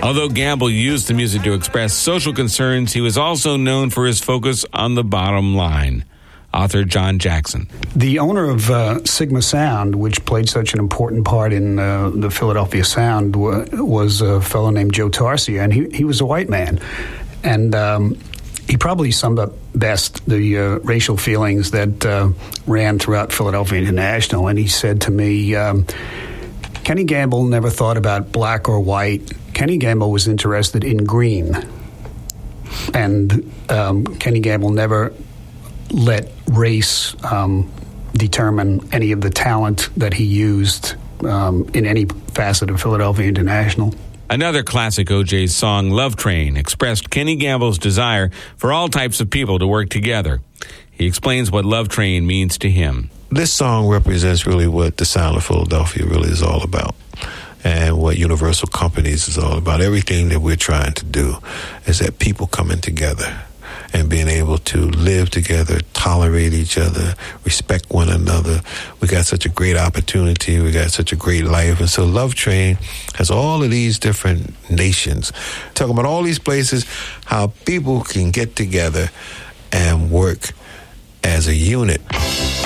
Although Gamble used the music to express social concerns, he was also known for his focus on the bottom line. Author John Jackson. The owner of Sigma Sound, which played such an important part in the Philadelphia sound, was a fellow named Joe Tarsia, and he was a white man. And he probably summed up best the racial feelings that ran throughout Philadelphia International. And he said to me, Kenny Gamble never thought about black or white. Kenny Gamble was interested in green. And Kenny Gamble never let race determine any of the talent that he used in any facet of Philadelphia International. Another classic O.J.'s song, Love Train, expressed Kenny Gamble's desire for all types of people to work together. He explains what Love Train means to him. This song represents really what the sound of Philadelphia really is all about, and what Universal Companies is all about. Everything that we're trying to do is that people coming together and being able to live together, tolerate each other, respect one another. We got such a great opportunity. We got such a great life. And so Love Train has all of these different nations. Talking about all these places, how people can get together and work as a unit.